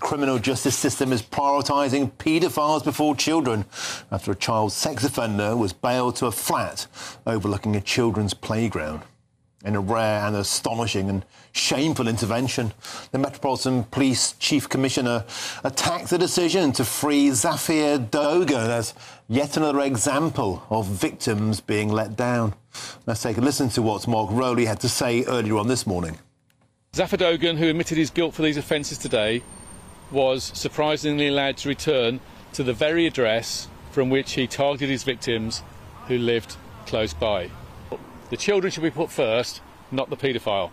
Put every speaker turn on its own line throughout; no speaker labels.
criminal justice system is prioritising paedophiles before children after a child sex offender was bailed to a flat overlooking a children's playground. In a rare and astonishing and shameful intervention, the Metropolitan Police Chief Commissioner attacked the decision to free Zafir Dogan as yet another example of victims being let down. Let's take a listen to what Mark Rowley had to say earlier on this morning.
Zafir Dogan, who admitted his guilt for these offences today, was surprisingly allowed to return to the very address from which he targeted his victims who lived close by. The children should be put first, not the paedophile.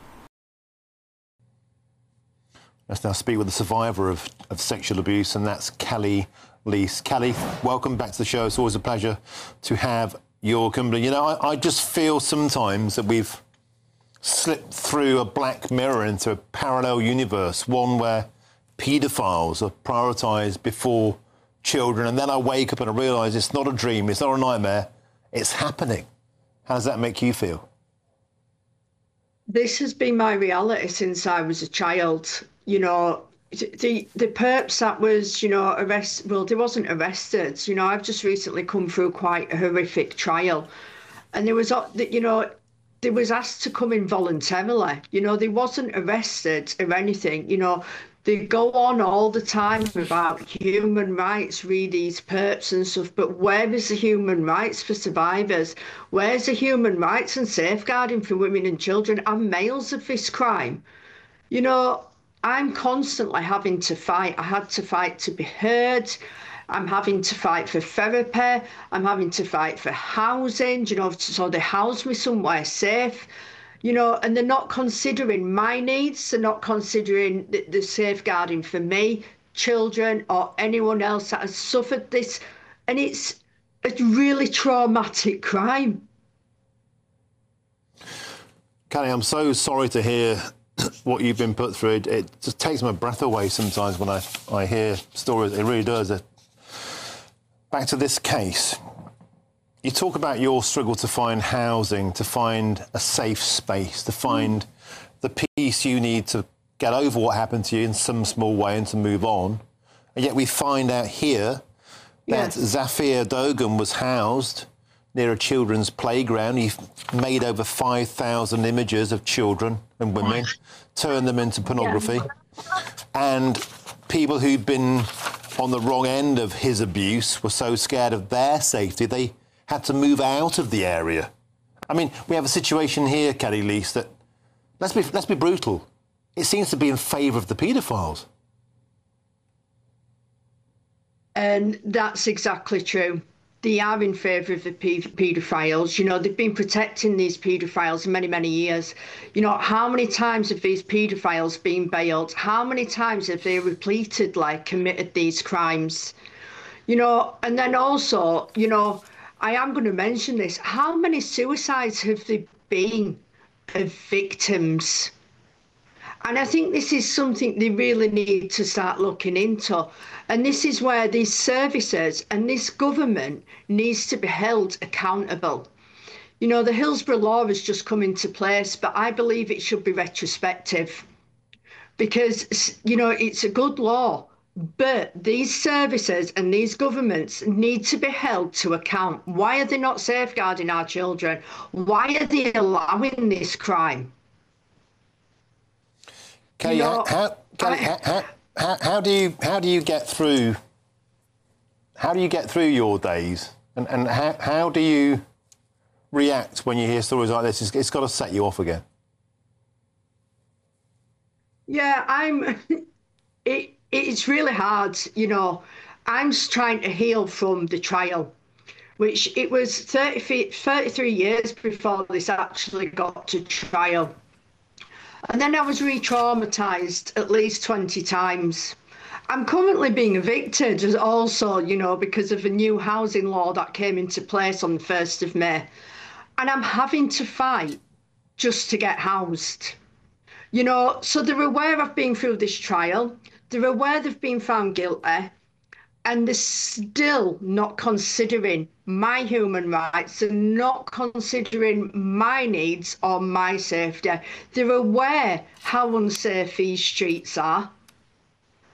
Let's now speak with the survivor of sexual abuse, and that's Kelly Lease. Kelly, welcome back to the show. It's always a pleasure to have your company. You know, I just feel sometimes that we've slipped through a black mirror into a parallel universe, one where paedophiles are prioritised before children, and then I wake up and I realise it's not a dream, it's not a nightmare, it's happening. How does that make you feel?
This has been my reality since I was a child. You know, the perps that was, you know, arrested, well, they wasn't arrested. You know, I've just recently come through quite a horrific trial. And there was, you know, they was asked to come in voluntarily. You know, they wasn't arrested or anything. You know, they go on all the time about human rights, read these perps and stuff, but where is the human rights for survivors? Where's the human rights and safeguarding for women and children and males of this crime? You know, I'm constantly having to fight. I had to fight to be heard. I'm having to fight for therapy. I'm having to fight for housing, you know, so they house me somewhere safe. You know, and they're not considering my needs. They're not considering the safeguarding for me, children, or anyone else that has suffered this. And it's a really traumatic crime.
Kelly, I'm so sorry to hear what you've been put through. It just takes my breath away sometimes when I hear stories. It really does. Back to this case. You talk about your struggle to find housing, to find a safe space, to find the peace you need to get over what happened to you in some small way and to move on. And yet we find out here that Zafir Dogan was housed near a children's playground. He made over 5,000 images of children and women, turned them into pornography. And people who'd been on the wrong end of his abuse were so scared of their safety, they had to move out of the area. I mean, we have a situation here, Kelly Lease, that, let's be brutal, it seems to be in favour of the paedophiles.
And that's exactly true. They are in favour of the paedophiles. You know, they've been protecting these paedophiles many, many years. You know, how many times have these paedophiles been bailed? How many times have they repeatedly committed these crimes? You know, and then also, you know, I am going to mention this. How many suicides have there been of victims? And I think this is something they really need to start looking into. And this is where these services and this government needs to be held accountable. You know, the Hillsborough law has just come into place, but I believe it should be retrospective because, you know, it's a good law. But these services and these governments need to be held to account. Why are they not safeguarding our children? Why are they allowing this crime?
Kelly, how do you get through your days, and how do you react when you hear stories like this? It's got to set you off again.
Yeah, it's really hard, you know. I'm just trying to heal from the trial, which it was 33 years before this actually got to trial. And then I was re-traumatised at least 20 times. I'm currently being evicted also, you know, because of a new housing law that came into place on the 1st of May. And I'm having to fight just to get housed. You know, so they're aware I've been through this trial. They're aware they've been found guilty. And they're still not considering my human rights and not considering my needs or my safety. They're aware how unsafe these streets are.